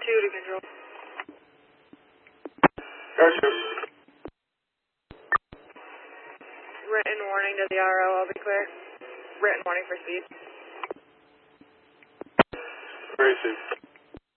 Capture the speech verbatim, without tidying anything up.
two to control. Gotcha. Written warning to the R O, I'll be clear. Written warning for speed. Very safe.